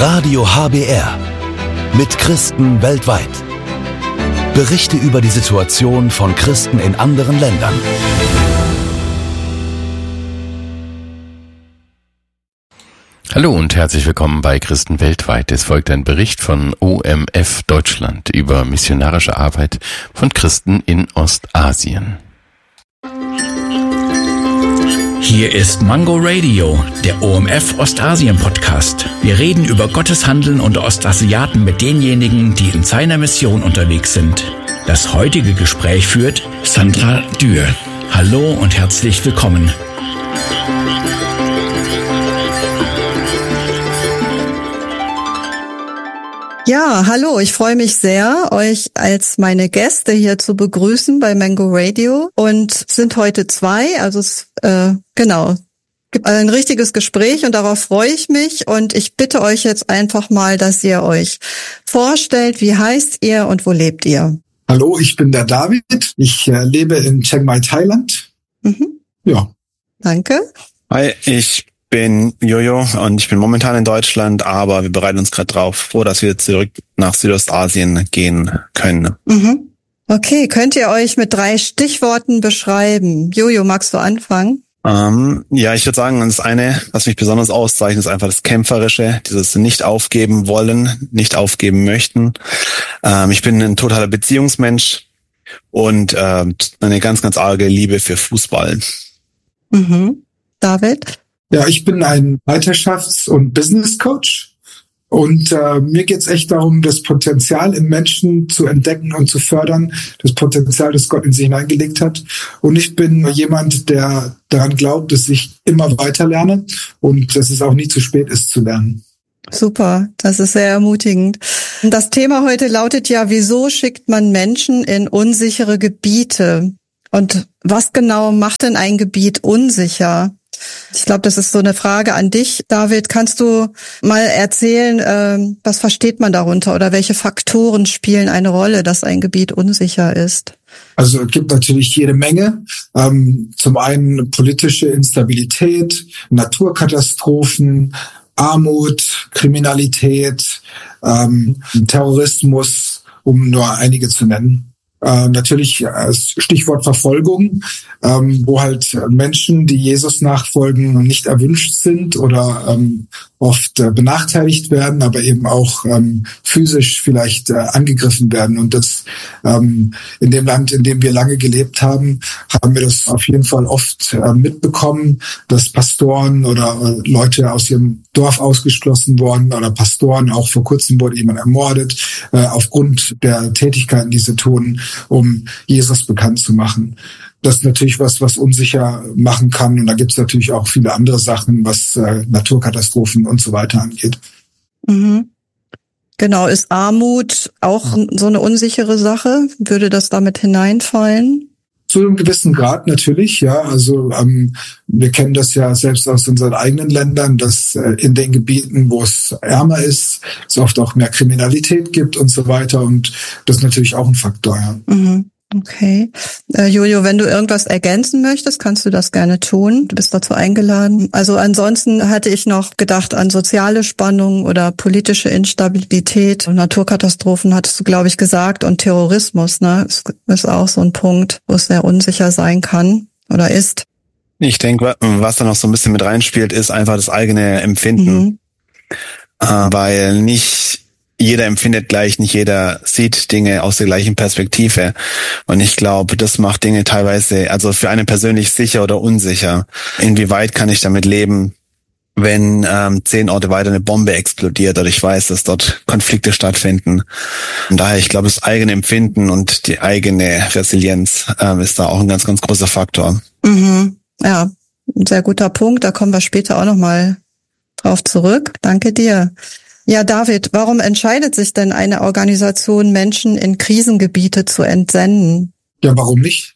Radio HBR mit Christen weltweit. Berichte über die Situation von Christen in anderen Ländern. Hallo und herzlich willkommen bei Christen weltweit. Es folgt ein Bericht von OMF Deutschland über missionarische Arbeit von Christen in Ostasien. Hier ist Mango Radio, der OMF Ostasien Podcast. Wir reden über Gottes Handeln unter Ostasiaten mit denjenigen, die in seiner Mission unterwegs sind. Das heutige Gespräch führt Sandra Dürr. Hallo und herzlich willkommen. Ja, hallo, ich freue mich sehr, euch als meine Gäste hier zu begrüßen bei Mango Radio und sind heute zwei, also es gibt ein richtiges Gespräch und darauf freue ich mich und ich bitte euch jetzt einfach mal, dass ihr euch vorstellt, wie heißt ihr und wo lebt ihr? Hallo, ich bin der David, ich lebe in Chiang Mai, Thailand. Ja. Danke. Hi, ich bin Jojo und ich bin momentan in Deutschland, aber wir bereiten uns gerade drauf vor, dass wir zurück nach Südostasien gehen können. Okay, könnt ihr euch mit 3 Stichworten beschreiben? Jojo, magst du anfangen? Ja, ich würde sagen, das eine, was mich besonders auszeichnet, ist einfach das Kämpferische, dieses nicht aufgeben wollen, nicht aufgeben möchten. Ich bin ein totaler Beziehungsmensch und eine ganz, ganz arge Liebe für Fußball. David? Ja, ich bin ein Leiterschafts- und Business Coach und mir geht's echt darum, das Potenzial im Menschen zu entdecken und zu fördern, das Potenzial, das Gott in sie hineingelegt hat. Und ich bin jemand, der daran glaubt, dass ich immer weiter lerne und dass es auch nie zu spät ist zu lernen. Super, das ist sehr ermutigend. Das Thema heute lautet ja, wieso schickt man Menschen in unsichere Gebiete? Und was genau macht denn ein Gebiet unsicher? Ich glaube, das ist so eine Frage an dich. David, kannst du mal erzählen, was versteht man darunter oder welche Faktoren spielen eine Rolle, dass ein Gebiet unsicher ist? Also es gibt natürlich jede Menge. Zum einen politische Instabilität, Naturkatastrophen, Armut, Kriminalität, Terrorismus, um nur einige zu nennen. Natürlich Stichwort Verfolgung, wo halt Menschen, die Jesus nachfolgen, nicht erwünscht sind oder oft benachteiligt werden, aber eben auch physisch vielleicht angegriffen werden. Und das in dem Land, in dem wir lange gelebt haben, haben wir das auf jeden Fall oft mitbekommen, dass Pastoren oder Leute aus ihrem Dorf ausgeschlossen wurden oder Pastoren, auch vor kurzem wurde jemand ermordet, aufgrund der Tätigkeiten, die sie tun, um Jesus bekannt zu machen. Das ist natürlich was unsicher machen kann. Und da gibt es natürlich auch viele andere Sachen, was Naturkatastrophen und so weiter angeht. Genau, ist Armut auch so eine unsichere Sache? Würde das damit hineinfallen? Zu einem gewissen Grad natürlich, ja. Also wir kennen das ja selbst aus unseren eigenen Ländern, dass in den Gebieten, wo es ärmer ist, es oft auch mehr Kriminalität gibt und so weiter. Und das ist natürlich auch ein Faktor, ja. Okay. Jojo, wenn du irgendwas ergänzen möchtest, kannst du das gerne tun. Du bist dazu eingeladen. Also ansonsten hatte ich noch gedacht an soziale Spannungen oder politische Instabilität. Naturkatastrophen hattest du, glaube ich, gesagt. Und Terrorismus, ne, ist auch so ein Punkt, wo es sehr unsicher sein kann oder ist. Ich denke, was da noch so ein bisschen mit reinspielt, ist einfach das eigene Empfinden. Weil nicht jeder empfindet gleich, nicht jeder sieht Dinge aus der gleichen Perspektive. Und ich glaube, das macht Dinge teilweise, also für einen persönlich sicher oder unsicher. Inwieweit kann ich damit leben, wenn 10 Orte weiter eine Bombe explodiert oder ich weiß, dass dort Konflikte stattfinden. Und daher, ich glaube, das eigene Empfinden und die eigene Resilienz ist da auch ein ganz, ganz großer Faktor. Ja, ein sehr guter Punkt. Da kommen wir später auch nochmal drauf zurück. Danke dir. Ja, David, warum entscheidet sich denn eine Organisation, Menschen in Krisengebiete zu entsenden? Ja, warum nicht?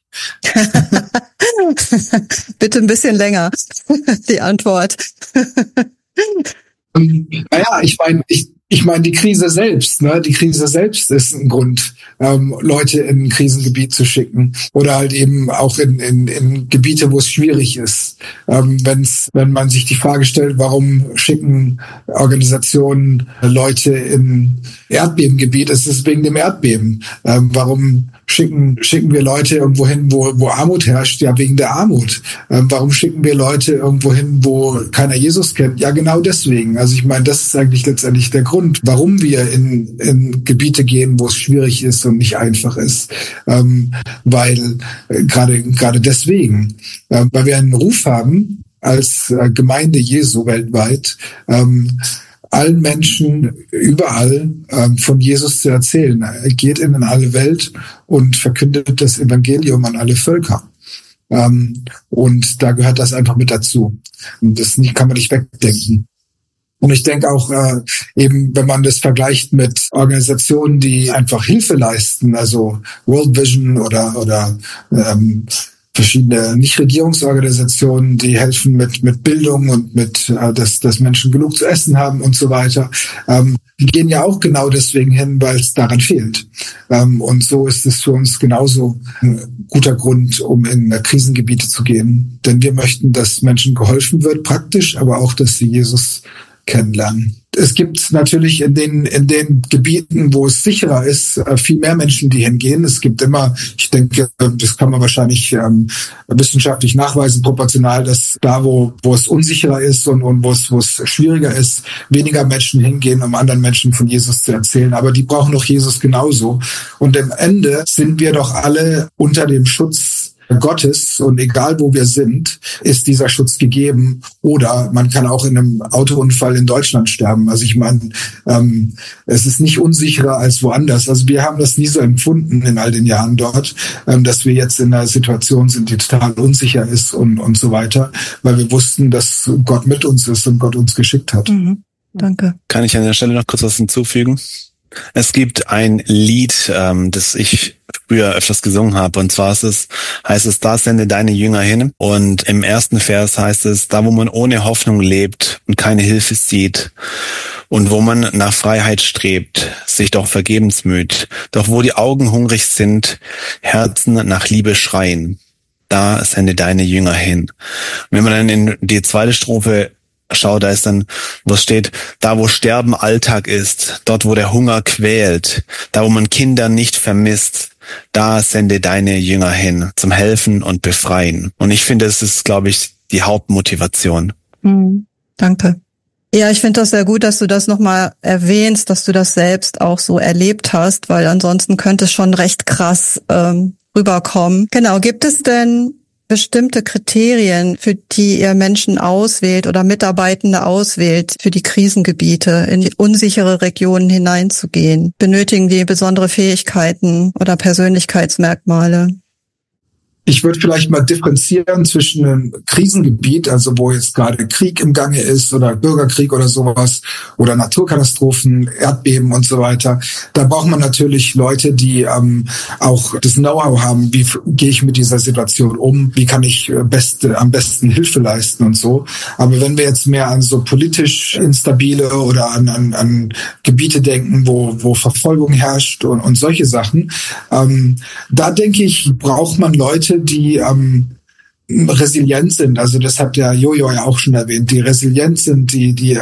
Bitte ein bisschen länger, die Antwort. Naja, ich meine, Ich meine, die Krise selbst ist ein Grund, Leute in ein Krisengebiet zu schicken oder halt eben auch in Gebiete, wo es schwierig ist. Wenn man sich die Frage stellt, warum schicken Organisationen Leute in Erdbebengebiet, ist es wegen dem Erdbeben. Warum schicken wir Leute irgendwo hin, wo Armut herrscht? Ja, wegen der Armut. Warum schicken wir Leute irgendwo hin, wo keiner Jesus kennt? Ja, genau deswegen. Also ich meine, das ist eigentlich letztendlich der Grund, warum wir in Gebiete gehen, wo es schwierig ist und nicht einfach ist. Weil gerade deswegen, weil wir einen Ruf haben als Gemeinde Jesu weltweit, allen Menschen überall von Jesus zu erzählen. Er geht in alle Welt und verkündet das Evangelium an alle Völker. Und da gehört das einfach mit dazu. Und das kann man nicht wegdenken. Und ich denke auch eben, wenn man das vergleicht mit Organisationen, die einfach Hilfe leisten, also World Vision oder verschiedene Nichtregierungsorganisationen, die helfen mit Bildung und mit, dass Menschen genug zu essen haben und so weiter. Die gehen ja auch genau deswegen hin, weil es daran fehlt. Und so ist es für uns genauso ein guter Grund, um in Krisengebiete zu gehen. Denn wir möchten, dass Menschen geholfen wird, praktisch, aber auch, dass sie Jesus kennenlernen. Es gibt natürlich in den Gebieten, wo es sicherer ist, viel mehr Menschen, die hingehen. Es gibt immer, ich denke, das kann man wahrscheinlich wissenschaftlich nachweisen, proportional, dass da, wo es unsicherer ist und wo es schwieriger ist, weniger Menschen hingehen, um anderen Menschen von Jesus zu erzählen. Aber die brauchen doch Jesus genauso. Und am Ende sind wir doch alle unter dem Schutz Gottes, und egal wo wir sind, ist dieser Schutz gegeben. Oder man kann auch in einem Autounfall in Deutschland sterben. Also ich meine, es ist nicht unsicherer als woanders. Also wir haben das nie so empfunden in all den Jahren dort, dass wir jetzt in einer Situation sind, die total unsicher ist und so weiter, weil wir wussten, dass Gott mit uns ist und Gott uns geschickt hat. Mhm. Danke. Kann ich an der Stelle noch kurz was hinzufügen? Es gibt ein Lied, das ich früher öfters gesungen habe, und zwar heißt es, da sende deine Jünger hin. Und im ersten Vers heißt es, da wo man ohne Hoffnung lebt und keine Hilfe sieht und wo man nach Freiheit strebt, sich doch vergebens müht, doch wo die Augen hungrig sind, Herzen nach Liebe schreien, da sende deine Jünger hin. Und wenn man dann in die zweite Strophe schau, da ist dann, was steht, da wo Sterben Alltag ist, dort wo der Hunger quält, da wo man Kinder nicht vermisst, da sende deine Jünger hin, zum Helfen und Befreien. Und ich finde, es ist, glaube ich, die Hauptmotivation. Danke. Ja, ich finde das sehr gut, dass du das nochmal erwähnst, dass du das selbst auch so erlebt hast, weil ansonsten könnte es schon recht krass rüberkommen. Genau, gibt es denn bestimmte Kriterien, für die ihr Menschen auswählt oder Mitarbeitende auswählt, für die Krisengebiete, in die unsichere Regionen hineinzugehen? Benötigen die besondere Fähigkeiten oder Persönlichkeitsmerkmale? Ich würde vielleicht mal differenzieren zwischen einem Krisengebiet, also wo jetzt gerade Krieg im Gange ist oder Bürgerkrieg oder sowas oder Naturkatastrophen, Erdbeben und so weiter. Da braucht man natürlich Leute, die auch das Know-how haben, wie gehe ich mit dieser Situation um, wie kann ich am besten Hilfe leisten und so. Aber wenn wir jetzt mehr an so politisch instabile oder an Gebiete denken, wo Verfolgung herrscht und solche Sachen, da denke ich, braucht man Leute, die resilient sind. Also das hat der Jojo ja auch schon erwähnt, die resilient sind, die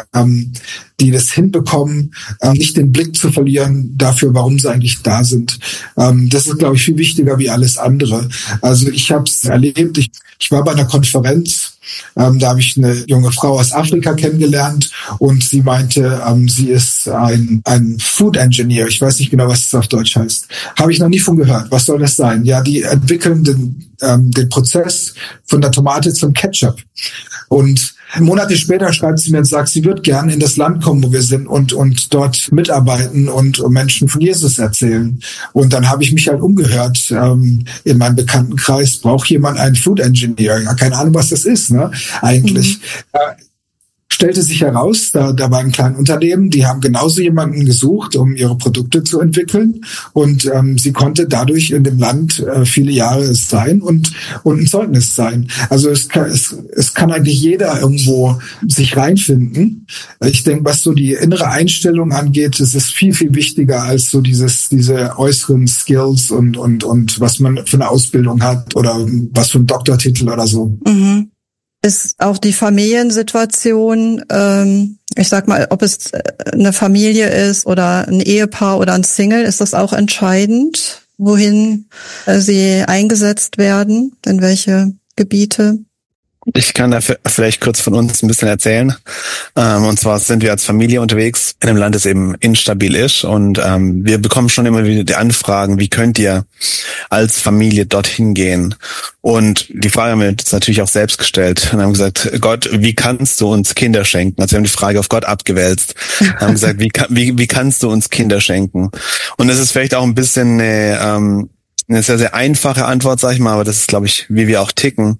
das hinbekommen, nicht den Blick zu verlieren dafür, warum sie eigentlich da sind. Das ist, glaube ich, viel wichtiger wie alles andere. Also ich habe es erlebt, ich war bei einer Konferenz, da habe ich eine junge Frau aus Afrika kennengelernt und sie meinte, sie ist ein Food Engineer. Ich weiß nicht genau, was das auf Deutsch heißt. Habe ich noch nie von gehört. Was soll das sein? Ja, die entwickeln den Prozess von der Tomate zum Ketchup. Und Monate später schreibt sie mir und sagt, sie wird gern in das Land kommen, wo wir sind und dort mitarbeiten und Menschen von Jesus erzählen. Und dann habe ich mich halt umgehört in meinem Bekanntenkreis, braucht jemand einen Food Engineer? Ja, keine Ahnung, was das ist, ne? Eigentlich. stellte sich heraus, da war ein kleines Unternehmen, die haben genauso jemanden gesucht, um ihre Produkte zu entwickeln. Und sie konnte dadurch in dem Land viele Jahre sein und ein Zeugnis sein. Also es kann eigentlich jeder irgendwo sich reinfinden. Ich denke, was so die innere Einstellung angeht, es ist viel, viel wichtiger als so diese äußeren Skills und was man für eine Ausbildung hat oder was für einen Doktortitel oder so. Mhm. Ist auch die Familiensituation, ich sag mal, ob es eine Familie ist oder ein Ehepaar oder ein Single, ist das auch entscheidend, wohin sie eingesetzt werden, in welche Gebiete? Ich kann da vielleicht kurz von uns ein bisschen erzählen. Und zwar sind wir als Familie unterwegs in einem Land, das eben instabil ist. Und wir bekommen schon immer wieder die Anfragen, wie könnt ihr als Familie dorthin gehen? Und die Frage haben wir uns natürlich auch selbst gestellt und haben gesagt, Gott, wie kannst du uns Kinder schenken? Also wir haben die Frage auf Gott abgewälzt. Haben gesagt, wie kannst du uns Kinder schenken? Und das ist vielleicht auch ein bisschen eine sehr, sehr einfache Antwort, sag ich mal, aber das ist, glaube ich, wie wir auch ticken.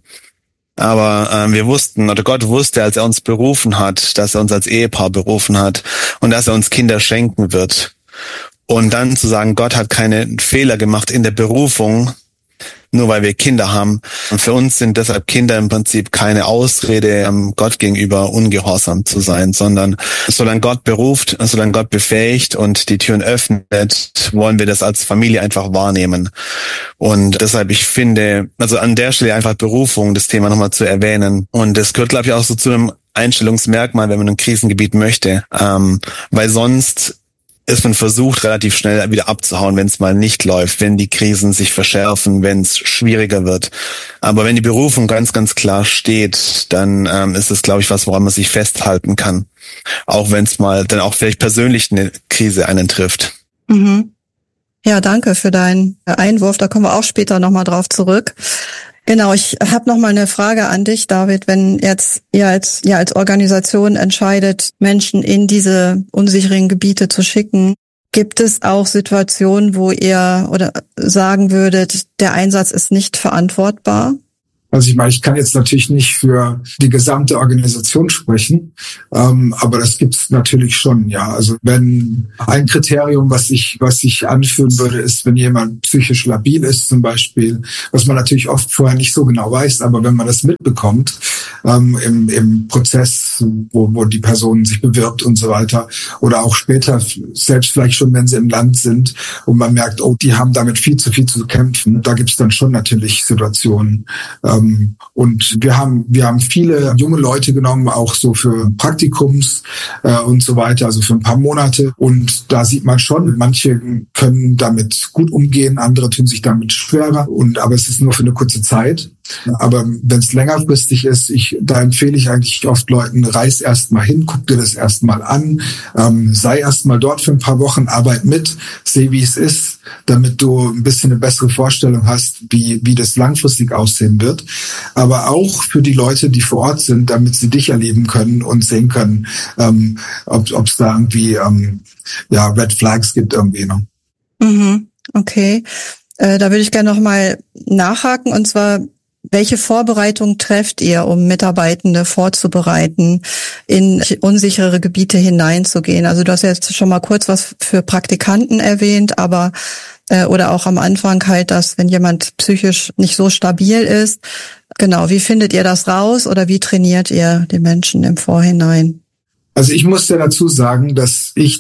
Aber wir wussten, oder Gott wusste, als er uns berufen hat, dass er uns als Ehepaar berufen hat und dass er uns Kinder schenken wird. Und dann zu sagen, Gott hat keine Fehler gemacht in der Berufung, nur weil wir Kinder haben. Und für uns sind deshalb Kinder im Prinzip keine Ausrede, Gott gegenüber ungehorsam zu sein, sondern solange Gott beruft, solange Gott befähigt und die Türen öffnet, wollen wir das als Familie einfach wahrnehmen. Und deshalb, ich finde, also an der Stelle einfach Berufung, das Thema nochmal zu erwähnen. Und das gehört, glaube ich, auch so zu einem Einstellungsmerkmal, wenn man ein Krisengebiet möchte. Weil sonst ist man versucht, relativ schnell wieder abzuhauen, wenn es mal nicht läuft, wenn die Krisen sich verschärfen, wenn es schwieriger wird. Aber wenn die Berufung ganz, ganz klar steht, dann ist es, glaube ich, was, woran man sich festhalten kann. Auch wenn es mal dann auch vielleicht persönlich eine Krise einen trifft. Mhm. Ja, danke für deinen Einwurf. Da kommen wir auch später nochmal drauf zurück. Genau, ich habe noch mal eine Frage an dich, David. Wenn jetzt ihr als Organisation entscheidet, Menschen in diese unsicheren Gebiete zu schicken, gibt es auch Situationen, wo ihr oder sagen würdet, der Einsatz ist nicht verantwortbar? Also ich meine, ich kann jetzt natürlich nicht für die gesamte Organisation sprechen, aber das gibt's natürlich schon, ja. Also wenn ein Kriterium, was ich anführen würde, ist, wenn jemand psychisch labil ist zum Beispiel, was man natürlich oft vorher nicht so genau weiß, aber wenn man das mitbekommt im Prozess, wo die Person sich bewirbt und so weiter, oder auch später, selbst vielleicht schon, wenn sie im Land sind und man merkt, oh, die haben damit viel zu kämpfen, da gibt's dann schon natürlich Situationen. Und wir haben viele junge Leute genommen, auch so für Praktikums und so weiter, also für ein paar Monate. Und da sieht man schon, manche können damit gut umgehen, andere tun sich damit schwerer. Aber es ist nur für eine kurze Zeit. Aber wenn es längerfristig ist, da empfehle ich eigentlich oft Leuten, reis erst mal hin, guck dir das erst mal an, sei erst mal dort für ein paar Wochen, arbeit mit, seh, wie es ist, damit du ein bisschen eine bessere Vorstellung hast, wie das langfristig aussehen wird. Aber auch für die Leute, die vor Ort sind, damit sie dich erleben können und sehen können, ob es da irgendwie Red Flags gibt irgendwie. Ne? Mhm, okay. Da würde ich gerne noch mal nachhaken, und zwar, welche Vorbereitung trefft ihr, um Mitarbeitende vorzubereiten, in unsichere Gebiete hineinzugehen? Also du hast jetzt schon mal kurz was für Praktikanten erwähnt, aber oder auch am Anfang halt, dass wenn jemand psychisch nicht so stabil ist, genau, wie findet ihr das raus oder wie trainiert ihr die Menschen im Vorhinein? Also ich muss ja dazu sagen, dass ich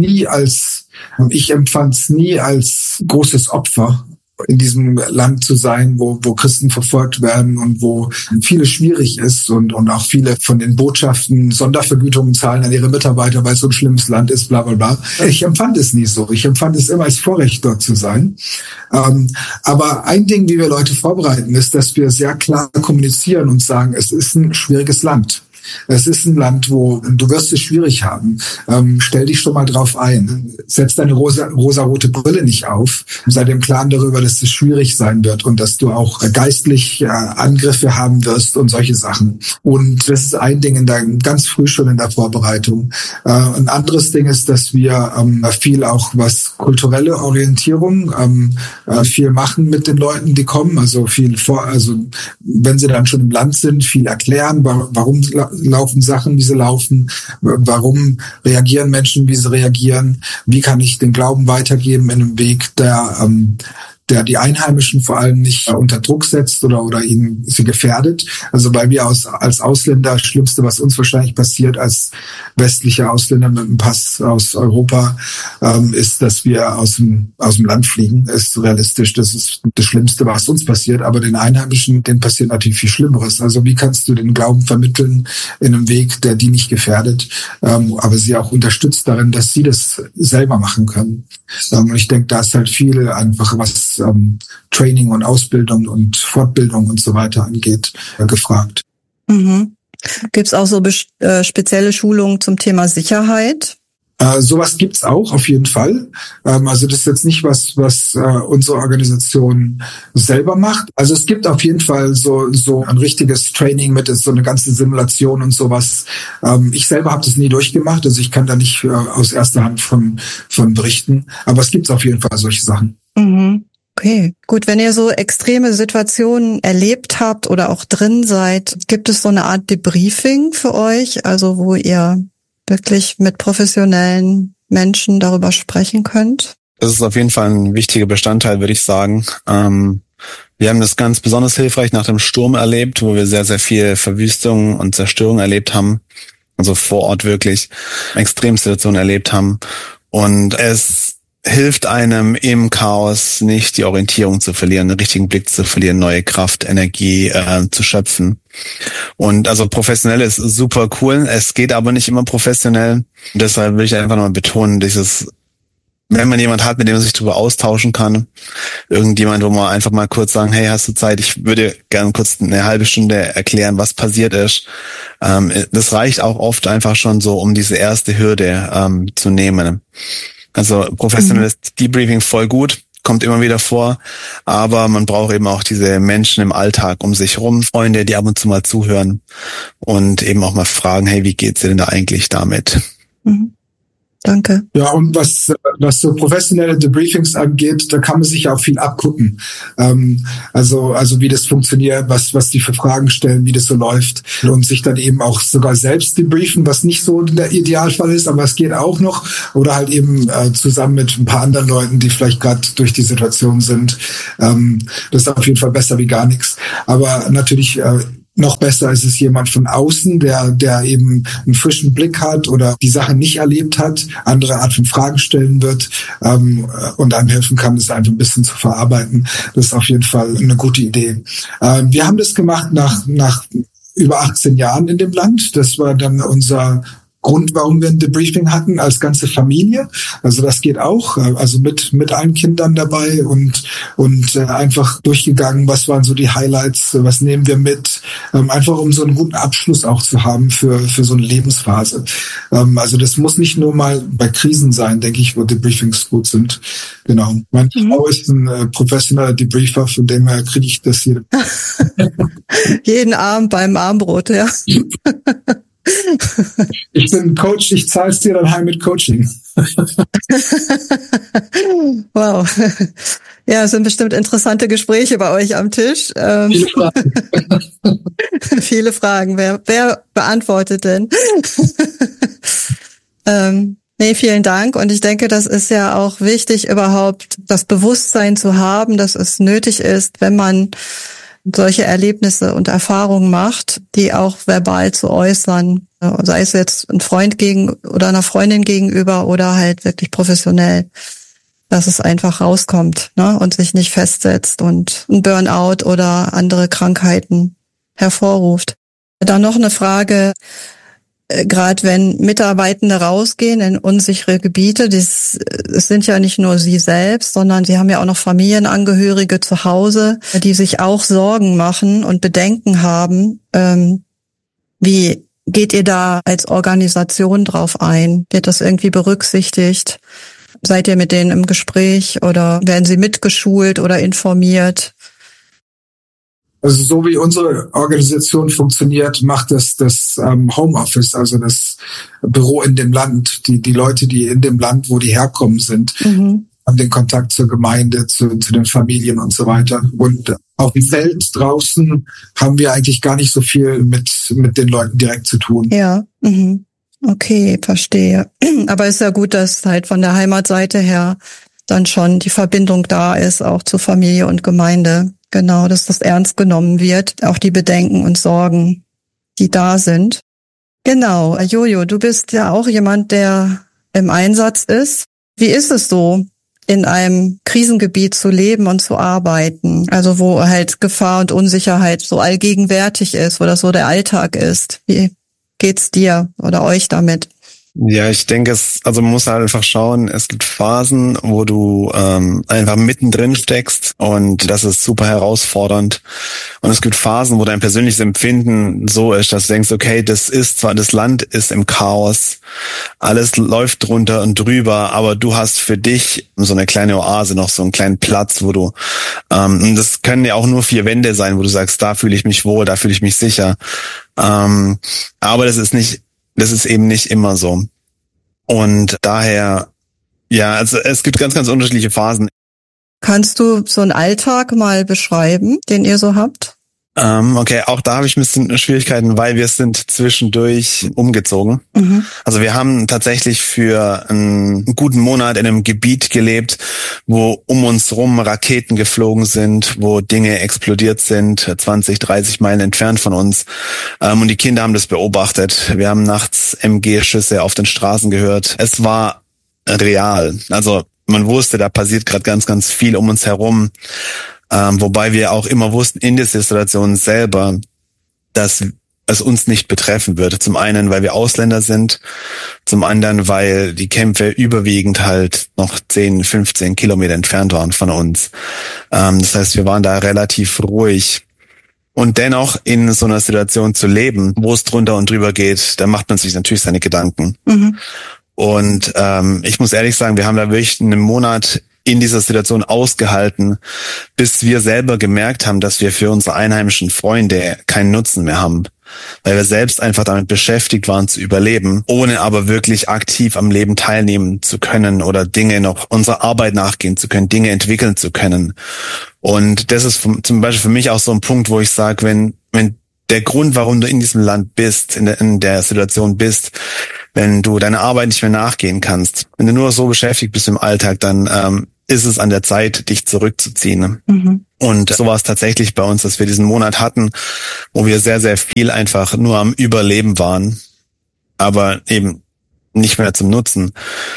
empfand es nie als großes Opfer, in diesem Land zu sein, wo Christen verfolgt werden und wo vieles schwierig ist und auch viele von den Botschaften Sondervergütungen zahlen an ihre Mitarbeiter, weil es so ein schlimmes Land ist, bla bla bla. Ich empfand es nie so. Ich empfand es immer als Vorrecht, dort zu sein. Aber ein Ding, wie wir Leute vorbereiten, ist, dass wir sehr klar kommunizieren und sagen, es ist ein schwieriges Land. Es ist ein Land, wo du wirst es schwierig haben. Stell dich schon mal drauf ein. Setz deine rosarote Brille nicht auf. Sei dir im Klaren darüber, dass es schwierig sein wird und dass du auch geistlich Angriffe haben wirst und solche Sachen. Und das ist ein Ding ganz früh schon in der Vorbereitung. Ein anderes Ding ist, dass wir viel auch was kulturelle Orientierung viel machen mit den Leuten, die kommen. Also wenn sie dann schon im Land sind, viel erklären, warum laufen Sachen, wie sie laufen, warum reagieren Menschen, wie sie reagieren, wie kann ich den Glauben weitergeben in einem Weg, der die Einheimischen vor allem nicht unter Druck setzt oder sie gefährdet. Also weil wir als Ausländer, das Schlimmste, was uns wahrscheinlich passiert als westliche Ausländer mit einem Pass aus Europa, ist, dass wir aus dem Land fliegen. Ist realistisch, das ist das Schlimmste, was uns passiert. Aber den Einheimischen, denen passiert natürlich viel Schlimmeres. Also wie kannst du den Glauben vermitteln in einem Weg, der die nicht gefährdet, aber sie auch unterstützt darin, dass sie das selber machen können. Und ich denke, da ist halt viel einfach, was Training und Ausbildung und Fortbildung und so weiter angeht, gefragt. Mhm. Gibt es auch so spezielle Schulungen zum Thema Sicherheit? Sowas gibt's auch auf jeden Fall. Also das ist jetzt nicht was unsere Organisation selber macht. Also es gibt auf jeden Fall so ein richtiges Training mit so eine ganze Simulation und sowas. Ich selber habe das nie durchgemacht, also ich kann da nicht aus erster Hand von berichten. Aber es gibt auf jeden Fall solche Sachen. Mhm. Okay, gut. Wenn ihr so extreme Situationen erlebt habt oder auch drin seid, gibt es so eine Art Debriefing für euch, also wo ihr wirklich mit professionellen Menschen darüber sprechen könnt? Das ist auf jeden Fall ein wichtiger Bestandteil, würde ich sagen. Wir haben das ganz besonders hilfreich nach dem Sturm erlebt, wo wir sehr, sehr viel Verwüstung und Zerstörung erlebt haben. Also vor Ort wirklich Extremsituationen erlebt haben. Und es hilft einem im Chaos nicht die Orientierung zu verlieren, den richtigen Blick zu verlieren, neue Kraft, Energie zu schöpfen. Und also professionell ist super cool, es geht aber nicht immer professionell. Und deshalb will ich einfach nochmal betonen, wenn man jemand hat, mit dem man sich darüber austauschen kann, irgendjemand, wo man einfach mal kurz sagen, hey, hast du Zeit? Ich würde gerne kurz eine halbe Stunde erklären, was passiert ist. Das reicht auch oft einfach schon so, um diese erste Hürde zu nehmen. Also professionelles Debriefing voll gut, kommt immer wieder vor, aber man braucht eben auch diese Menschen im Alltag um sich rum, Freunde, die ab und zu mal zuhören und eben auch mal fragen, hey, wie geht's dir denn da eigentlich damit? Mhm. Danke. Ja, und was so professionelle Debriefings angeht, da kann man sich auch viel abgucken. Also wie das funktioniert, was die für Fragen stellen, wie das so läuft und sich dann eben auch sogar selbst debriefen, was nicht so der Idealfall ist, aber es geht auch noch. Oder halt eben zusammen mit ein paar anderen Leuten, die vielleicht gerade durch die Situation sind. Das ist auf jeden Fall besser wie gar nichts. Aber natürlich noch besser ist es jemand von außen, der eben einen frischen Blick hat oder die Sache nicht erlebt hat, andere Art von Fragen stellen wird und einem helfen kann, das einfach ein bisschen zu verarbeiten. Das ist auf jeden Fall eine gute Idee. Wir haben das gemacht nach über 18 Jahren in dem Land. Das war dann unser Grund, warum wir ein Debriefing hatten, als ganze Familie. Also das geht auch, also mit allen Kindern dabei und einfach durchgegangen, was waren so die Highlights, was nehmen wir mit, einfach um so einen guten Abschluss auch zu haben für so eine Lebensphase. Also das muss nicht nur mal bei Krisen sein, denke ich, wo Debriefings gut sind. Genau. Meine Frau ist ein professioneller Debriefer, von dem her kriege ich das hier. Jeden Abend beim Abendbrot, ja. Ich bin Coach, ich zahle es dir dann heim mit Coaching. Wow. Ja, es sind bestimmt interessante Gespräche bei euch am Tisch. Viele Fragen. Viele Fragen. Wer beantwortet denn? Nee, vielen Dank. Und ich denke, das ist ja auch wichtig, überhaupt das Bewusstsein zu haben, dass es nötig ist, wenn man solche Erlebnisse und Erfahrungen macht, die auch verbal zu äußern, sei es jetzt ein Freund oder einer Freundin gegenüber oder halt wirklich professionell, dass es einfach rauskommt, ne, und sich nicht festsetzt und ein Burnout oder andere Krankheiten hervorruft. Dann noch eine Frage, gerade wenn Mitarbeitende rausgehen in unsichere Gebiete, es sind ja nicht nur sie selbst, sondern sie haben ja auch noch Familienangehörige zu Hause, die sich auch Sorgen machen und Bedenken haben. Wie geht ihr da als Organisation drauf ein? Wird das irgendwie berücksichtigt? Seid ihr mit denen im Gespräch oder werden sie mitgeschult oder informiert? Also so wie unsere Organisation funktioniert, macht das Homeoffice, also das Büro in dem Land, die Leute, die in dem Land, wo die herkommen, sind. haben den Kontakt zur Gemeinde, zu den Familien und so weiter. Und auf dem Feld draußen haben wir eigentlich gar nicht so viel mit den Leuten direkt zu tun. Ja, okay, verstehe. Aber ist ja gut, dass halt von der Heimatseite her dann schon die Verbindung da ist, auch zu Familie und Gemeinde. Genau, dass das ernst genommen wird, auch die Bedenken und Sorgen, die da sind. Genau, Jojo, du bist ja auch jemand, der im Einsatz ist. Wie ist es so, in einem Krisengebiet zu leben und zu arbeiten? Also wo halt Gefahr und Unsicherheit so allgegenwärtig ist, wo das so der Alltag ist. Wie geht's dir oder euch damit? Ja, ich denke, man muss halt einfach schauen, es gibt Phasen, wo du einfach mittendrin steckst und das ist super herausfordernd. Und es gibt Phasen, wo dein persönliches Empfinden so ist, dass du denkst, okay, das Land ist im Chaos, alles läuft drunter und drüber, aber du hast für dich so eine kleine Oase, noch so einen kleinen Platz, wo du, das können ja auch nur 4 Wände sein, wo du sagst, da fühle ich mich wohl, da fühle ich mich sicher. Aber das ist eben nicht immer so. Und daher, ja, also es gibt ganz, ganz unterschiedliche Phasen. Kannst du so einen Alltag mal beschreiben, den ihr so habt? Okay, auch da habe ich ein bisschen Schwierigkeiten, weil wir sind zwischendurch umgezogen. Also wir haben tatsächlich für einen guten Monat in einem Gebiet gelebt, wo um uns rum Raketen geflogen sind, wo Dinge explodiert sind, 20, 30 Meilen entfernt von uns. Und die Kinder haben das beobachtet. Wir haben nachts MG-Schüsse auf den Straßen gehört. Es war real. Also man wusste, da passiert gerade ganz, ganz viel um uns herum. Wobei wir auch immer wussten in der Situation selber, dass es uns nicht betreffen würde. Zum einen, weil wir Ausländer sind, zum anderen, weil die Kämpfe überwiegend halt noch 10, 15 Kilometer entfernt waren von uns. Das heißt, wir waren da relativ ruhig. Und dennoch in so einer Situation zu leben, wo es drunter und drüber geht, da macht man sich natürlich seine Gedanken. Und ich muss ehrlich sagen, wir haben da wirklich einen Monat in dieser Situation ausgehalten, bis wir selber gemerkt haben, dass wir für unsere einheimischen Freunde keinen Nutzen mehr haben. Weil wir selbst einfach damit beschäftigt waren zu überleben, ohne aber wirklich aktiv am Leben teilnehmen zu können oder Dinge noch unserer Arbeit nachgehen zu können, Dinge entwickeln zu können. Und das ist zum Beispiel für mich auch so ein Punkt, wo ich sage, wenn der Grund, warum du in diesem Land bist, in der Situation bist, wenn du deiner Arbeit nicht mehr nachgehen kannst, wenn du nur so beschäftigt bist im Alltag, dann ist es an der Zeit, dich zurückzuziehen. Und so war es tatsächlich bei uns, dass wir diesen Monat hatten, wo wir sehr, sehr viel einfach nur am Überleben waren, aber eben nicht mehr zum Nutzen.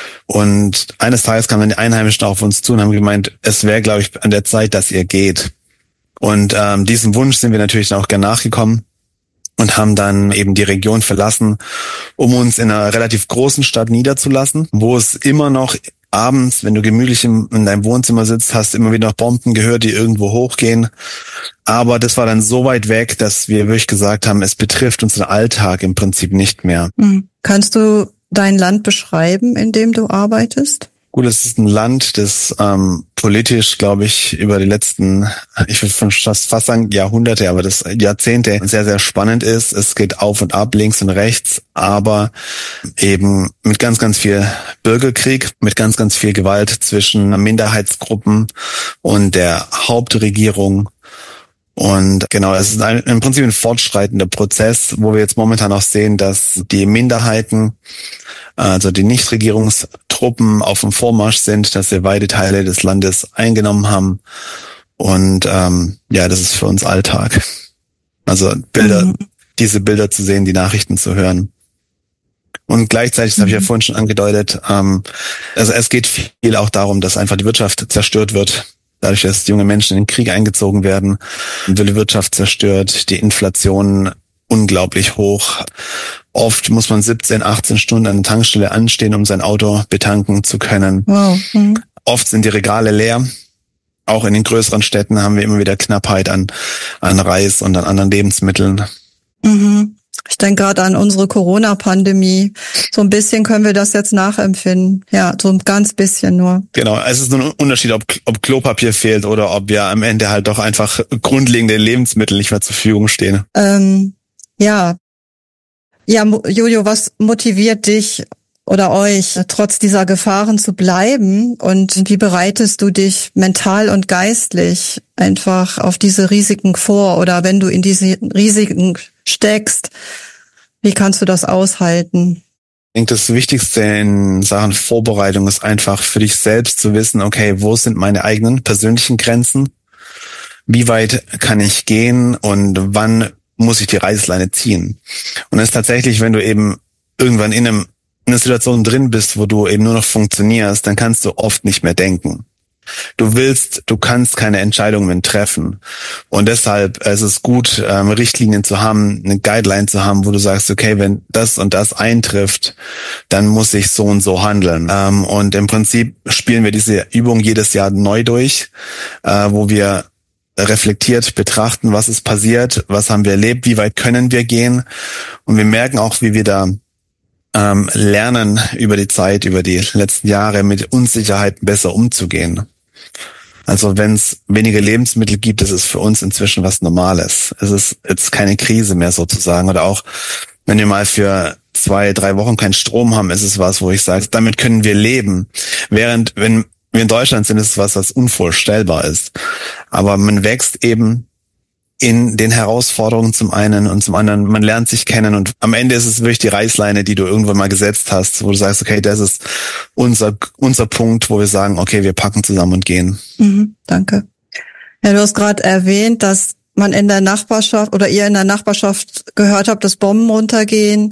Und eines Tages kamen dann die Einheimischen auf uns zu und haben gemeint, es wäre, glaube ich, an der Zeit, dass ihr geht. Und diesem Wunsch sind wir natürlich auch gern nachgekommen und haben dann eben die Region verlassen, um uns in einer relativ großen Stadt niederzulassen, wo es immer noch abends, wenn du gemütlich in deinem Wohnzimmer sitzt, hast immer wieder noch Bomben gehört, die irgendwo hochgehen. Aber das war dann so weit weg, dass wir wirklich gesagt haben, es betrifft unseren Alltag im Prinzip nicht mehr. Kannst du dein Land beschreiben, in dem du arbeitest? Gut, es ist ein Land, das politisch, glaube ich, über die letzten, ich würde fast sagen Jahrhunderte, aber das Jahrzehnte sehr, sehr spannend ist. Es geht auf und ab, links und rechts, aber eben mit ganz, ganz viel Bürgerkrieg, mit ganz, ganz viel Gewalt zwischen Minderheitsgruppen und der Hauptregierung. Und genau, es ist im Prinzip ein fortschreitender Prozess, wo wir jetzt momentan auch sehen, dass die Minderheiten, also die Nichtregierungstruppen auf dem Vormarsch sind, dass wir weite Teile des Landes eingenommen haben. Und das ist für uns Alltag. Also diese Bilder zu sehen, die Nachrichten zu hören. Und gleichzeitig, das habe ich ja vorhin schon angedeutet, also es geht viel auch darum, dass einfach die Wirtschaft zerstört wird. Dadurch, dass junge Menschen in den Krieg eingezogen werden, wird die Wirtschaft zerstört, die Inflation unglaublich hoch. Oft muss man 17, 18 Stunden an der Tankstelle anstehen, um sein Auto betanken zu können. Wow. Oft sind die Regale leer. Auch in den größeren Städten haben wir immer wieder Knappheit an Reis und an anderen Lebensmitteln. Ich denke gerade an unsere Corona-Pandemie. So ein bisschen können wir das jetzt nachempfinden. Ja, so ein ganz bisschen nur. Genau, es ist nur ein Unterschied, ob Klopapier fehlt oder ob ja am Ende halt doch einfach grundlegende Lebensmittel nicht mehr zur Verfügung stehen. Ja, Jojo, was motiviert dich oder euch, trotz dieser Gefahren zu bleiben? Und wie bereitest du dich mental und geistlich einfach auf diese Risiken vor? Oder wenn du in diese Risiken steckst, wie kannst du das aushalten? Ich denke, das Wichtigste in Sachen Vorbereitung ist einfach für dich selbst zu wissen, okay, wo sind meine eigenen persönlichen Grenzen? Wie weit kann ich gehen und wann muss ich die Reißleine ziehen? Und es ist tatsächlich, wenn du eben irgendwann in einer Situation drin bist, wo du eben nur noch funktionierst, dann kannst du oft nicht mehr denken. Du kannst keine Entscheidungen mehr treffen. Und deshalb ist es gut, Richtlinien zu haben, eine Guideline zu haben, wo du sagst, okay, wenn das und das eintrifft, dann muss ich so und so handeln. Und im Prinzip spielen wir diese Übung jedes Jahr neu durch, wo wir reflektiert betrachten, was ist passiert, was haben wir erlebt, wie weit können wir gehen. Und wir merken auch, wie wir da lernen über die Zeit, über die letzten Jahre mit Unsicherheiten besser umzugehen. Also wenn es weniger Lebensmittel gibt, das ist für uns inzwischen was Normales. Es ist jetzt keine Krise mehr sozusagen. Oder auch, wenn wir mal für 2-3 Wochen keinen Strom haben, ist es was, wo ich sage, damit können wir leben. Während, wenn wir in Deutschland sind, ist es was unvorstellbar ist. Aber man wächst eben in den Herausforderungen zum einen und zum anderen, man lernt sich kennen und am Ende ist es wirklich die Reißleine, die du irgendwann mal gesetzt hast, wo du sagst, okay, das ist unser Punkt, wo wir sagen, okay, wir packen zusammen und gehen. Danke. Ja, du hast gerade erwähnt, dass man in der Nachbarschaft oder ihr in der Nachbarschaft gehört habt, dass Bomben runtergehen.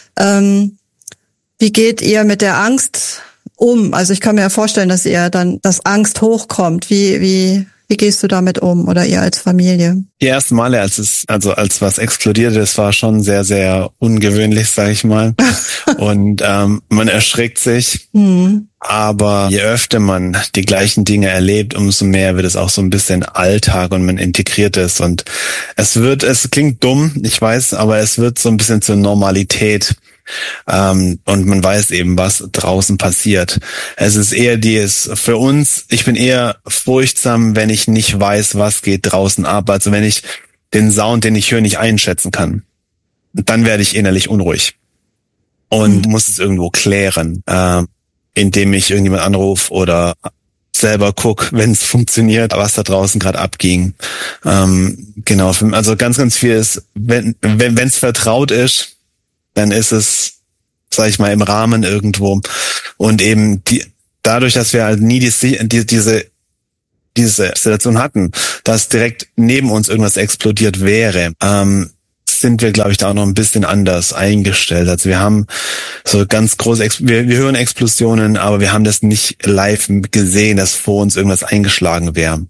Wie geht ihr mit der Angst um? Also ich kann mir ja vorstellen, dass Angst hochkommt. Wie gehst du damit um oder ihr als Familie? Die ersten Male, als was explodierte, das war schon sehr, sehr ungewöhnlich, sag ich mal. Und man erschrickt sich. Aber je öfter man die gleichen Dinge erlebt, umso mehr wird es auch so ein bisschen Alltag und man integriert es. Und es klingt dumm, ich weiß, aber es wird so ein bisschen zur Normalität. Und man weiß eben, was draußen passiert. Es ist eher für uns, ich bin eher furchtsam, wenn ich nicht weiß, was geht draußen ab. Also wenn ich den Sound, den ich höre, nicht einschätzen kann. Dann werde ich innerlich unruhig. Und muss es irgendwo klären, indem ich irgendjemand anrufe oder selber guck, wenn es funktioniert, was da draußen gerade abging. Genau, also ganz, ganz viel ist, wenn es vertraut ist, dann ist es, sag ich mal, im Rahmen irgendwo. Und eben dadurch, dass wir halt nie diese Situation hatten, dass direkt neben uns irgendwas explodiert wäre, sind wir, glaube ich, da auch noch ein bisschen anders eingestellt. Also wir haben so ganz große, wir hören Explosionen, aber wir haben das nicht live gesehen, dass vor uns irgendwas eingeschlagen wäre.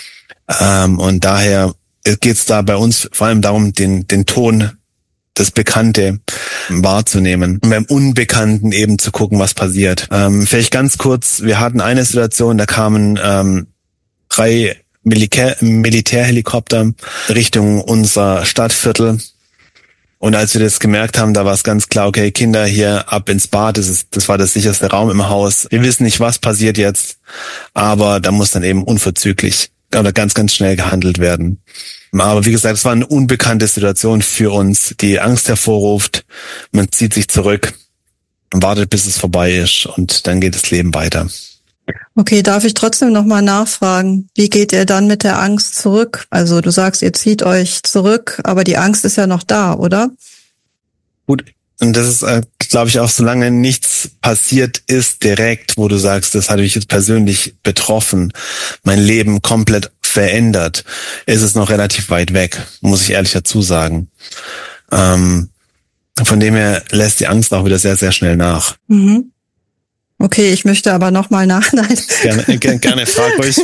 Und daher geht es da bei uns vor allem darum, den Ton, das Bekannte wahrzunehmen und beim Unbekannten eben zu gucken, was passiert. Vielleicht ganz kurz, wir hatten eine Situation, da kamen 3 Militärhelikopter Richtung unser Stadtviertel. Und als wir das gemerkt haben, da war es ganz klar, okay, Kinder hier ab ins Bad, das war der sicherste Raum im Haus. Wir wissen nicht, was passiert jetzt, aber da muss dann eben unverzüglich oder ganz, ganz schnell gehandelt werden. Aber wie gesagt, es war eine unbekannte Situation für uns, die Angst hervorruft. Man zieht sich zurück und wartet, bis es vorbei ist und dann geht das Leben weiter. Okay, darf ich trotzdem nochmal nachfragen, wie geht ihr dann mit der Angst zurück? Also du sagst, ihr zieht euch zurück, aber die Angst ist ja noch da, oder? Gut, und das ist, glaube ich, auch solange nichts passiert ist direkt, wo du sagst, das hat mich jetzt persönlich betroffen, mein Leben komplett verändert, ist es noch relativ weit weg, muss ich ehrlich dazu sagen. Von dem her lässt die Angst auch wieder sehr, sehr schnell nach. Okay, ich möchte aber nochmal nachnein. Gerne, frag ruhig.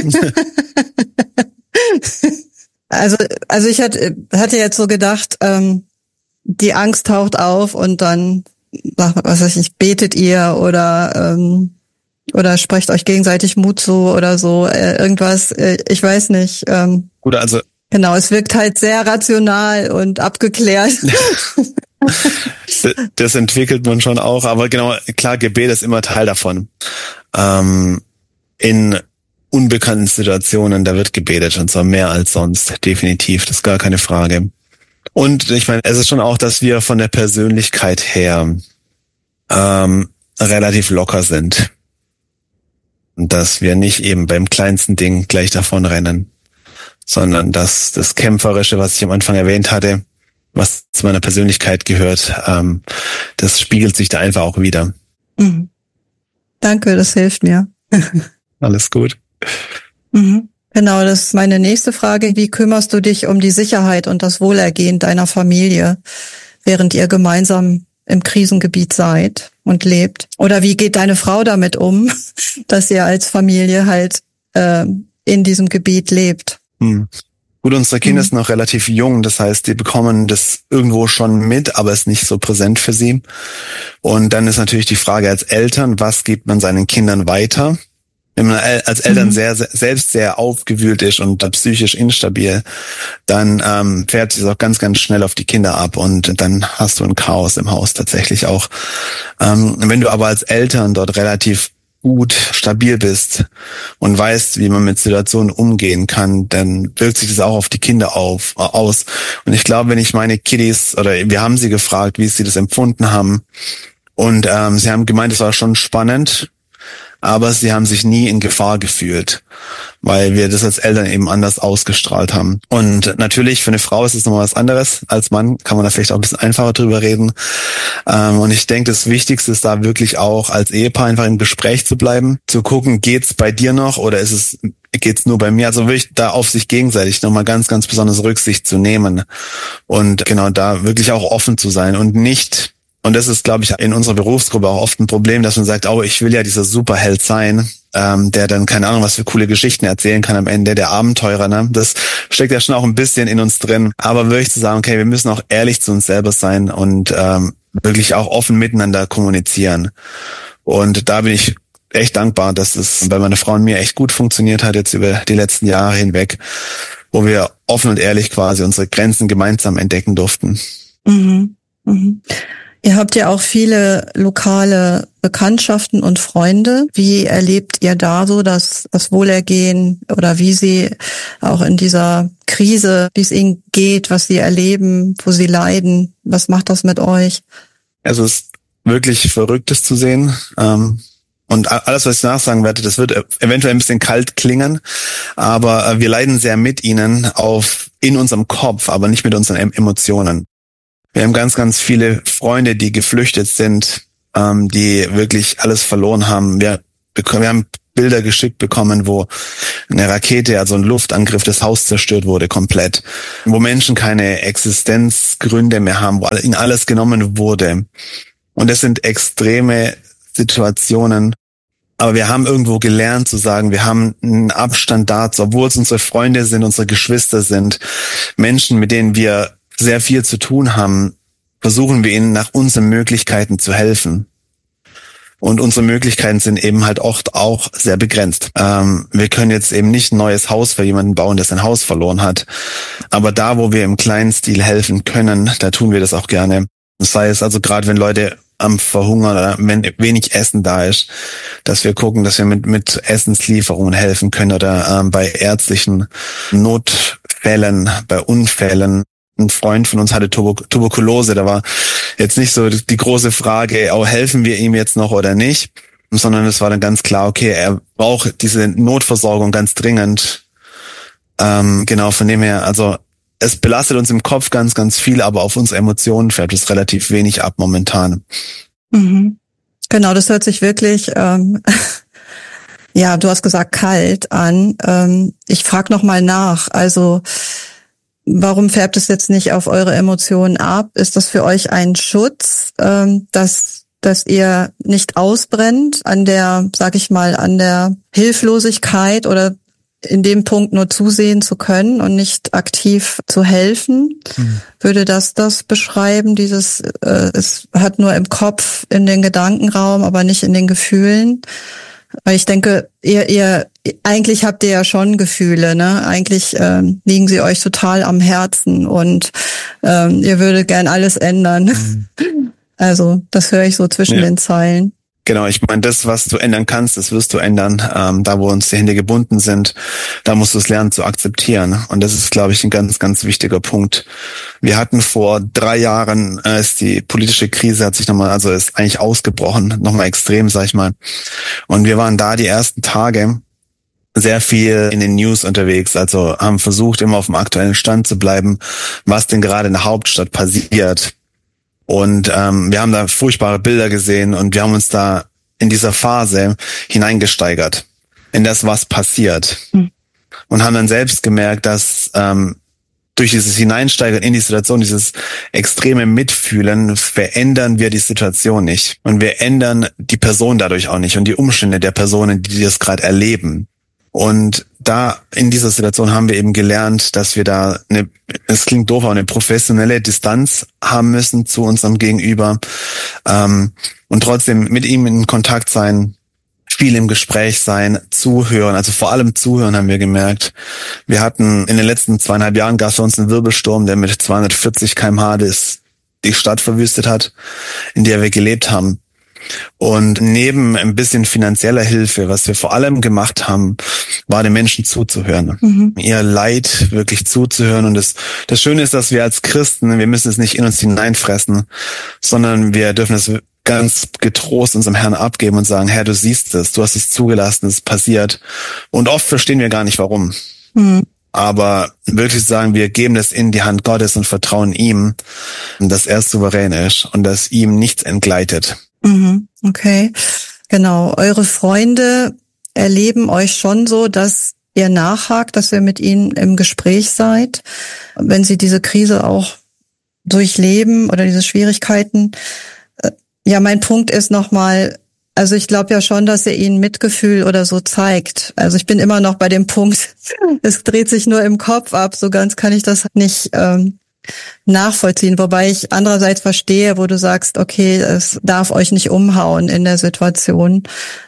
Also ich hatte jetzt so gedacht, die Angst taucht auf und dann, was weiß ich, betet ihr oder sprecht euch gegenseitig Mut zu oder so, irgendwas, ich weiß nicht. Gut, also. Genau, es wirkt halt sehr rational und abgeklärt. Das entwickelt man schon auch, aber genau, klar, Gebet ist immer Teil davon. In unbekannten Situationen, da wird gebetet, und zwar mehr als sonst, definitiv, das ist gar keine Frage. Und ich meine, es ist schon auch, dass wir von der Persönlichkeit her, also relativ locker sind. Und dass wir nicht eben beim kleinsten Ding gleich davon rennen, sondern dass das Kämpferische, was ich am Anfang erwähnt hatte, was zu meiner Persönlichkeit gehört, das spiegelt sich da einfach auch wieder. Mhm. Danke, das hilft mir. Alles gut. Mhm. Genau, das ist meine nächste Frage. Wie kümmerst du dich um die Sicherheit und das Wohlergehen deiner Familie, während ihr gemeinsam im Krisengebiet seid und lebt? Oder wie geht deine Frau damit um, dass ihr als Familie halt in diesem Gebiet lebt? Gut, unsere Kinder sind noch relativ jung, das heißt, die bekommen das irgendwo schon mit, aber ist nicht so präsent für sie. Und dann ist natürlich die Frage als Eltern, was gibt man seinen Kindern weiter? Wenn man als Eltern selbst sehr aufgewühlt ist und psychisch instabil, dann fährt es auch ganz, ganz schnell auf die Kinder ab und dann hast du ein Chaos im Haus tatsächlich auch. Wenn du aber als Eltern dort relativ gut stabil bist und weißt, wie man mit Situationen umgehen kann, dann wirkt sich das auch auf die Kinder aus. Und ich glaube, wenn ich meine Kiddies, oder wir haben sie gefragt, wie sie das empfunden haben, und sie haben gemeint, es war schon spannend, aber sie haben sich nie in Gefahr gefühlt, weil wir das als Eltern eben anders ausgestrahlt haben. Und natürlich für eine Frau ist es nochmal was anderes. Als Mann kann man da vielleicht auch ein bisschen einfacher drüber reden. Und ich denke, das Wichtigste ist da wirklich auch als Ehepaar einfach im Gespräch zu bleiben, zu gucken, geht's bei dir noch oder geht's nur bei mir? Also wirklich da auf sich gegenseitig nochmal ganz, ganz besonders Rücksicht zu nehmen und genau da wirklich auch offen zu sein und nicht. Und das ist, glaube ich, in unserer Berufsgruppe auch oft ein Problem, dass man sagt, oh, ich will ja dieser Superheld sein, der dann keine Ahnung, was für coole Geschichten erzählen kann am Ende, der Abenteurer, ne? Das steckt ja schon auch ein bisschen in uns drin. Aber wirklich zu sagen, okay, wir müssen auch ehrlich zu uns selber sein und wirklich auch offen miteinander kommunizieren. Und da bin ich echt dankbar, dass es bei meiner Frau und mir echt gut funktioniert hat, jetzt über die letzten Jahre hinweg, wo wir offen und ehrlich quasi unsere Grenzen gemeinsam entdecken durften. Mhm. Mhm. Ihr habt ja auch viele lokale Bekanntschaften und Freunde. Wie erlebt ihr da so das Wohlergehen oder wie sie auch in dieser Krise, wie es ihnen geht, was sie erleben, wo sie leiden? Was macht das mit euch? Also es ist wirklich Verrücktes zu sehen. Und alles, was ich nachsagen werde, das wird eventuell ein bisschen kalt klingen, aber wir leiden sehr mit ihnen in unserem Kopf, aber nicht mit unseren Emotionen. Wir haben ganz, ganz viele Freunde, die geflüchtet sind, die wirklich alles verloren haben. Wir haben Bilder geschickt bekommen, wo eine Rakete, also ein Luftangriff, das Haus zerstört wurde komplett, wo Menschen keine Existenzgründe mehr haben, wo ihnen alles genommen wurde. Und das sind extreme Situationen. Aber wir haben irgendwo gelernt zu sagen, wir haben einen Abstand dazu, obwohl es unsere Freunde sind, unsere Geschwister sind, Menschen, mit denen wir sehr viel zu tun haben, versuchen wir ihnen nach unseren Möglichkeiten zu helfen. Und unsere Möglichkeiten sind eben halt oft auch sehr begrenzt. Wir können jetzt eben nicht ein neues Haus für jemanden bauen, der sein Haus verloren hat. Aber da, wo wir im kleinen Stil helfen können, da tun wir das auch gerne. Das heißt also gerade, wenn Leute am Verhungern oder wenn wenig Essen da ist, dass wir gucken, dass wir mit Essenslieferungen helfen können oder bei ärztlichen Notfällen, bei Unfällen. Ein Freund von uns hatte Tuberkulose, da war jetzt nicht so die große Frage, helfen wir ihm jetzt noch oder nicht, sondern es war dann ganz klar, okay, er braucht diese Notversorgung ganz dringend. Genau, von dem her, also es belastet uns im Kopf ganz, ganz viel, aber auf unsere Emotionen fährt es relativ wenig ab momentan. Mhm. Genau, das hört sich wirklich, ja, du hast gesagt kalt an. Ich frage noch mal nach, also warum färbt es jetzt nicht auf eure Emotionen ab? Ist das für euch ein Schutz, dass ihr nicht ausbrennt an der, sag ich mal, an der Hilflosigkeit oder in dem Punkt nur zusehen zu können und nicht aktiv zu helfen? Würde das beschreiben? Es hat nur im Kopf, in den Gedankenraum, aber nicht in den Gefühlen. Weil ich denke, ihr eigentlich habt ihr ja schon Gefühle, ne? Eigentlich liegen sie euch total am Herzen und ihr würdet gern alles ändern. Also das höre ich so zwischen den Zeilen. Genau, ich meine, das, was du ändern kannst, das wirst du ändern. Da, wo uns die Hände gebunden sind, da musst du es lernen zu akzeptieren. Und das ist, glaube ich, ein ganz, ganz wichtiger Punkt. Wir hatten vor 3 Jahren, ist die politische Krise ist eigentlich ausgebrochen, nochmal extrem, sag ich mal. Und wir waren da die ersten Tage sehr viel in den News unterwegs, also haben versucht, immer auf dem aktuellen Stand zu bleiben, was denn gerade in der Hauptstadt passiert. Und wir haben da furchtbare Bilder gesehen und wir haben uns da in dieser Phase hineingesteigert in das, was passiert. Und haben dann selbst gemerkt, dass durch dieses Hineinsteigern in die Situation, dieses extreme Mitfühlen, verändern wir die Situation nicht. Und wir ändern die Person dadurch auch nicht und die Umstände der Personen, die das gerade erleben. Und da in dieser Situation haben wir eben gelernt, dass wir da es klingt doof, aber eine professionelle Distanz haben müssen zu unserem Gegenüber und trotzdem mit ihm in Kontakt sein, viel im Gespräch sein, zuhören, also vor allem zuhören haben wir gemerkt. Wir hatten in den letzten 2,5 Jahren gab es bei uns einen Wirbelsturm, der mit 240 km/h die Stadt verwüstet hat, in der wir gelebt haben. Und neben ein bisschen finanzieller Hilfe, was wir vor allem gemacht haben, war den Menschen zuzuhören, ihr Leid wirklich zuzuhören. Und das Schöne ist, dass wir als Christen, wir müssen es nicht in uns hineinfressen, sondern wir dürfen es ganz getrost unserem Herrn abgeben und sagen, Herr, du siehst es, du hast es zugelassen, es ist passiert. Und oft verstehen wir gar nicht, warum. Aber wirklich sagen, wir geben das in die Hand Gottes und vertrauen ihm, dass er souverän ist und dass ihm nichts entgleitet. Okay, genau. Eure Freunde erleben euch schon so, dass ihr nachhakt, dass ihr mit ihnen im Gespräch seid, wenn sie diese Krise auch durchleben oder diese Schwierigkeiten. Ja, mein Punkt ist nochmal, also ich glaube ja schon, dass ihr ihnen Mitgefühl oder so zeigt. Also ich bin immer noch bei dem Punkt, es dreht sich nur im Kopf ab, so ganz kann ich das nicht nachvollziehen, wobei ich andererseits verstehe, wo du sagst, okay, es darf euch nicht umhauen in der Situation.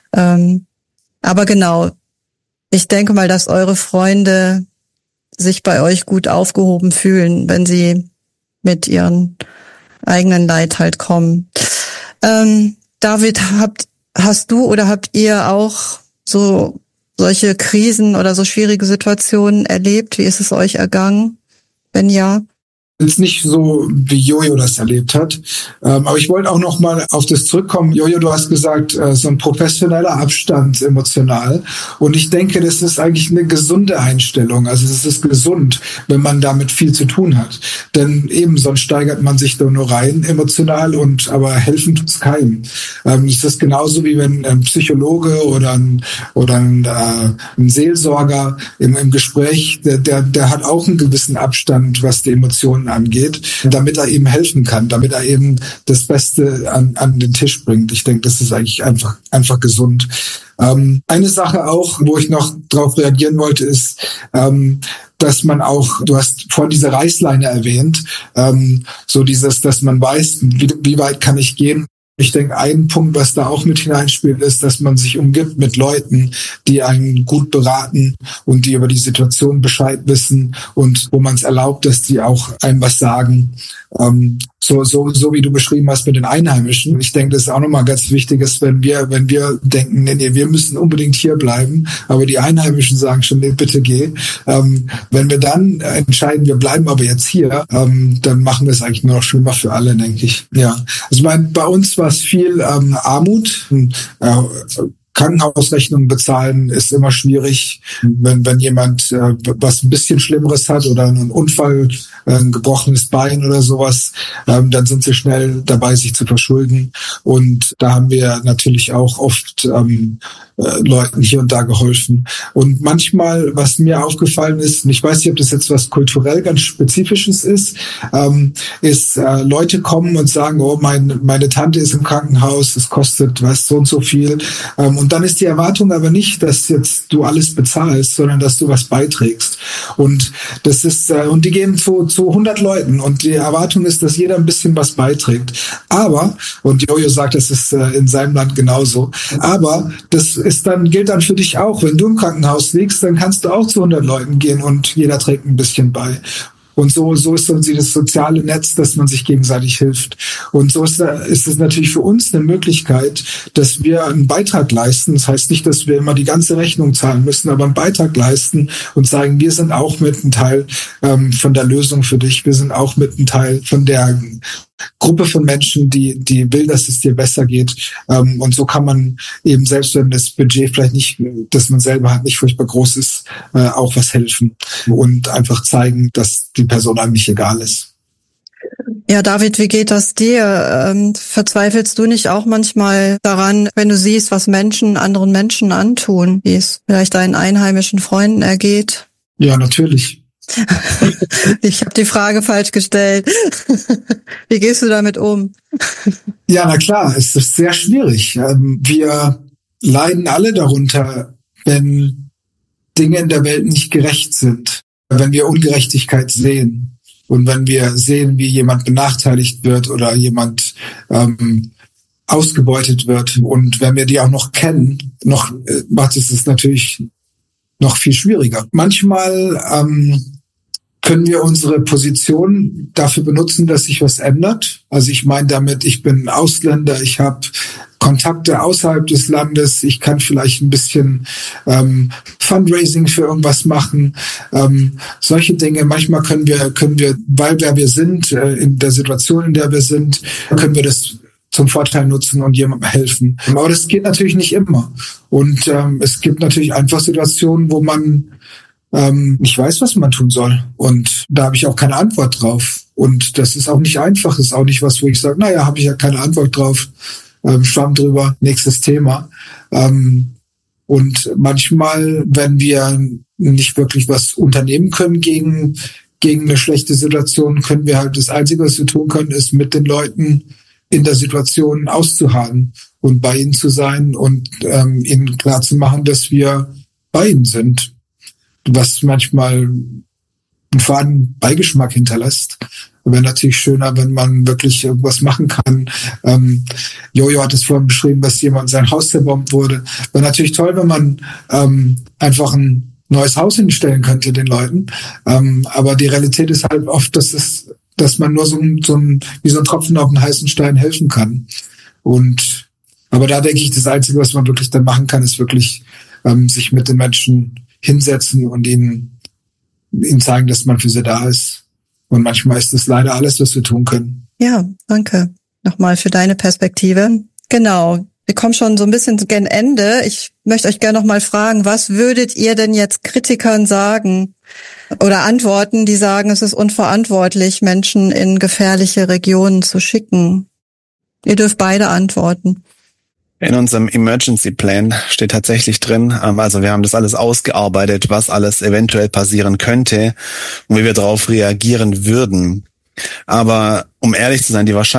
Aber genau, ich denke mal, dass eure Freunde sich bei euch gut aufgehoben fühlen, wenn sie mit ihren eigenen Leid halt kommen. David, hast du oder habt ihr auch so solche Krisen oder so schwierige Situationen erlebt? Wie ist es euch ergangen? Wenn ja? Jetzt nicht so, wie Jojo das erlebt hat. Aber ich wollte auch noch mal auf das zurückkommen. Jojo, du hast gesagt, so ein professioneller Abstand emotional. Und ich denke, das ist eigentlich eine gesunde Einstellung. Also es ist gesund, wenn man damit viel zu tun hat. Denn eben, sonst steigert man sich da nur rein emotional aber helfen tut's keinem. Es ist genauso wie wenn ein Psychologe oder ein Seelsorger im Gespräch, der hat auch einen gewissen Abstand, was die Emotionen angeht, damit er eben helfen kann, damit er eben das Beste an den Tisch bringt. Ich denke, das ist eigentlich einfach gesund. Eine Sache auch, wo ich noch drauf reagieren wollte, ist, dass man auch, du hast vorhin diese Reißleine erwähnt, so dieses, dass man weiß, wie weit kann ich gehen. Ich denke, ein Punkt, was da auch mit hineinspielt, ist, dass man sich umgibt mit Leuten, die einen gut beraten und die über die Situation Bescheid wissen und wo man es erlaubt, dass die auch einem was sagen. So wie du beschrieben hast mit den Einheimischen. Ich denke, das ist auch nochmal ganz wichtig, ist, wenn wir denken, nee, wir müssen unbedingt hier bleiben, aber die Einheimischen sagen schon, nee, bitte geh. Wenn wir dann entscheiden, wir bleiben aber jetzt hier, dann machen wir es eigentlich nur noch schlimmer für alle, denke ich. Ja, also ich meine, bei uns war es viel Armut. Krankenhausrechnungen bezahlen ist immer schwierig, wenn jemand was ein bisschen Schlimmeres hat oder einen Unfall, ein gebrochenes Bein oder sowas, dann sind sie schnell dabei, sich zu verschulden. Und da haben wir natürlich auch oft Leuten hier und da geholfen. Und manchmal, was mir aufgefallen ist, und ich weiß nicht, ob das jetzt was kulturell ganz Spezifisches ist Leute kommen und sagen, oh, meine Tante ist im Krankenhaus, es kostet so und so viel. Und dann ist die Erwartung aber nicht, dass jetzt du alles bezahlst, sondern dass du was beiträgst. Und das ist, und die gehen zu 100 Leuten und die Erwartung ist, dass jeder ein bisschen was beiträgt. Aber, und Jojo sagt, das ist in seinem Land genauso, aber das gilt dann für dich auch. Wenn du im Krankenhaus liegst, dann kannst du auch zu 100 Leuten gehen und jeder trägt ein bisschen bei. Und so ist irgendwie das soziale Netz, dass man sich gegenseitig hilft. Und so ist es natürlich für uns eine Möglichkeit, dass wir einen Beitrag leisten. Das heißt nicht, dass wir immer die ganze Rechnung zahlen müssen, aber einen Beitrag leisten und sagen, wir sind auch mit ein Teil von der Lösung für dich. Wir sind auch mit ein Teil von der Gruppe von Menschen, die will, dass es dir besser geht. Und so kann man eben, selbst wenn das Budget vielleicht nicht, das man selber hat, nicht furchtbar groß ist, auch was helfen und einfach zeigen, dass die Person einem nicht egal ist. Ja, David, wie geht das dir? Verzweifelst du nicht auch manchmal daran, wenn du siehst, was Menschen anderen Menschen antun, wie es vielleicht deinen einheimischen Freunden ergeht? Ja, natürlich. Ich habe die Frage falsch gestellt. Wie gehst du damit um? Ja, na klar, es ist sehr schwierig. Wir leiden alle darunter, wenn Dinge in der Welt nicht gerecht sind, wenn wir Ungerechtigkeit sehen und wenn wir sehen, wie jemand benachteiligt wird oder jemand ausgebeutet wird, und wenn wir die auch noch kennen, macht es natürlich noch viel schwieriger. Manchmal können wir unsere Position dafür benutzen, dass sich was ändert. Also ich meine damit, ich bin Ausländer, ich habe Kontakte außerhalb des Landes, ich kann vielleicht ein bisschen Fundraising für irgendwas machen, solche Dinge. Manchmal können wir, weil wer wir sind, in der Situation, in der wir sind, können wir das zum Vorteil nutzen und jemandem helfen. Aber das geht natürlich nicht immer. Und es gibt natürlich einfach Situationen, wo man nicht weiß, was man tun soll. Und da habe ich auch keine Antwort drauf. Und das ist auch nicht einfach. Das ist auch nicht was, wo ich sage, naja, habe ich ja keine Antwort drauf. Schwamm drüber, nächstes Thema. Und manchmal, wenn wir nicht wirklich was unternehmen können gegen eine schlechte Situation, können wir halt, das Einzige, was wir tun können, ist mit den Leuten in der Situation auszuharren und bei ihnen zu sein und ihnen klarzumachen, dass wir bei ihnen sind. Was manchmal einen faden Beigeschmack hinterlässt. Wäre natürlich schöner, wenn man wirklich irgendwas machen kann. Jojo hat es vorhin beschrieben, dass jemand sein Haus zerbombt wurde. Wäre natürlich toll, wenn man einfach ein neues Haus hinstellen könnte den Leuten. Aber die Realität ist halt oft, dass man nur wie so ein Tropfen auf einen heißen Stein helfen kann. Aber da denke ich, das Einzige, was man wirklich dann machen kann, ist wirklich sich mit den Menschen hinsetzen und ihnen zeigen, dass man für sie da ist. Und manchmal ist das leider alles, was wir tun können. Ja, danke nochmal für deine Perspektive. Genau, wir kommen schon so ein bisschen gen Ende. Ich möchte euch gerne nochmal fragen, was würdet ihr denn jetzt Kritikern sagen oder antworten, die sagen, es ist unverantwortlich, Menschen in gefährliche Regionen zu schicken? Ihr dürft beide antworten. In unserem Emergency Plan steht tatsächlich drin, also wir haben das alles ausgearbeitet, was alles eventuell passieren könnte und wie wir darauf reagieren würden. Aber um ehrlich zu sein, die Wahrscheinlichkeit